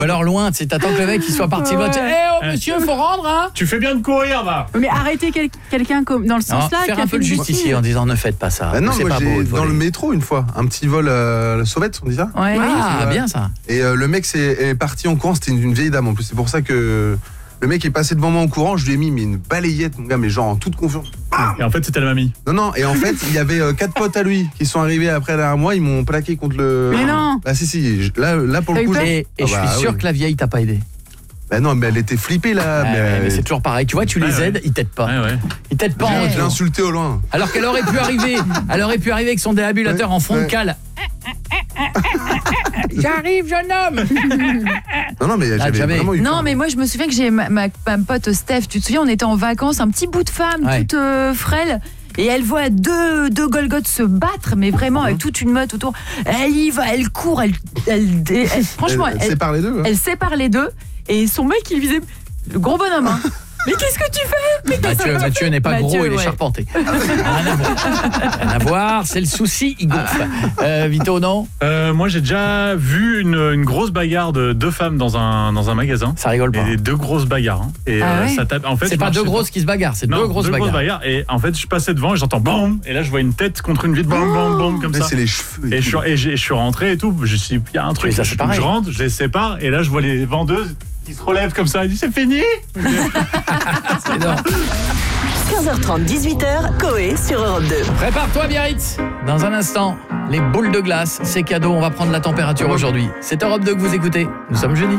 Alors loin, tu sais, t'attends que le mec il soit parti loin. Monsieur, faut rendre, hein. Tu fais bien de courir, va. Mais arrêtez quelqu'un comme dans le sens là. Faire un peu le justicier en disant ne faites pas ça. Non, c'est moi pas beau. j'ai de dans voler. le métro une fois, un petit vol sauvette, on dit ça. Ouais. Ah, bien ça. Et le mec est parti en courant, c'était une vieille dame en plus. C'est pour ça que le mec est passé devant moi en courant, je lui ai mis une balayette, mon gars, mais genre en toute confiance. Et en fait, c'était la mamie. Non, et en fait, il y avait 4 potes à lui qui sont arrivés après derrière moi, ils m'ont plaqué contre le... Mais non. Bah si, là pour le coup... Et je suis sûr que la vieille t'a pas aidé. Bah non, mais elle était flippée là. Mais c'est toujours pareil. Tu vois, tu les aides, ils t'aident pas. Ouais. Ils t'aident pas. Je l'ai insulté au loin. Alors qu'elle aurait pu arriver, avec son déambulateur en fond de cale. J'arrive, jeune homme. Non, mais j'avais jamais. vraiment eu Non, peur. mais moi je me souviens que j'ai ma pote Steph, tu te souviens, on était en vacances, un petit bout de femme toute frêle. Et elle voit deux Golgoths se battre, mais vraiment avec toute une meute autour. Elle y va, elle court, franchement, Elle sépare les deux. Hein. Elle sépare les deux. Et son mec, il visait le gros bonhomme. Hein. Mais qu'est-ce que tu fais? Mathieu n'est pas gros, il est ouais. charpenté. Rien à voir, c'est le souci, il gonfle. Vito, non? Moi, j'ai déjà vu une grosse bagarre de deux femmes dans un magasin. Ça rigole pas. Et deux grosses bagarres. Hein. Et ouais. ça tape. En fait, C'est pas deux grosses qui se bagarrent, c'est deux grosses bagarres. Et en fait, je passais devant et j'entends BAM. Et là, je vois une tête contre une vitre, BAM, BAM, BAM, comme Mais ça. c'est les cheveux. Et je suis rentré et tout. Je suis, il y a un truc. Mais ça, c'est pareil. Je rentre, je les sépare et là, je vois les vendeuses qui se relèvent comme ça. Ils disent c'est fini. C'est énorme. 15h30, 18h, Coé sur Europe 2. Prépare-toi, Biarritz. Dans un instant, les boules de glace, c'est cadeau. On va prendre la température aujourd'hui. C'est Europe 2 que vous écoutez. Nous sommes jeudi.